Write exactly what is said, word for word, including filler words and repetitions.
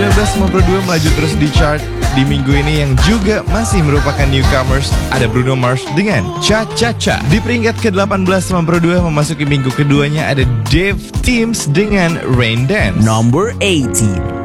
sembilan belas sembilan puluh dua melaju terus di chart di minggu ini yang juga masih merupakan newcomers. Ada Bruno Mars dengan Cha Cha Cha. Di peringkat ke delapan belas sembilan puluh dua memasuki minggu keduanya ada Dave Teams dengan Rain Dance. Number eighteen.